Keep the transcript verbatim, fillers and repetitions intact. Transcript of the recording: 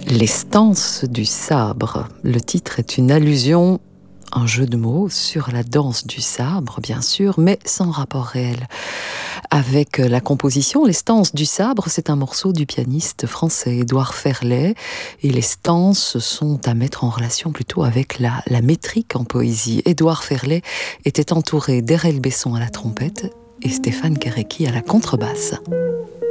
Les stances du sabre. Le titre est une allusion, un jeu de mots sur la danse du sabre, bien sûr, mais sans rapport réel avec la composition. Les stances du sabre, c'est un morceau du pianiste français Édouard Ferlet, et les stances sont à mettre en relation plutôt avec la, la métrique en poésie. Édouard Ferlet était entouré d'Erel Besson à la trompette et Stéphane Kéréki à la contrebasse.